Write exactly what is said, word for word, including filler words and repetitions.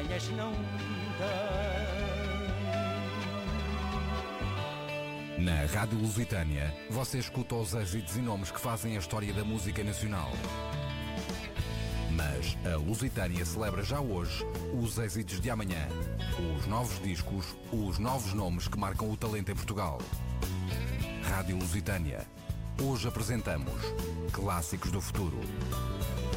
mulheres não têm. Na Rádio Lusitânia, você escuta os êxitos e nomes que fazem a história da música nacional. Mas a Lusitânia celebra já hoje os êxitos de amanhã, os novos discos, os novos nomes que marcam o talento em Portugal. Rádio Lusitânia. Hoje apresentamos Clássicos do Futuro.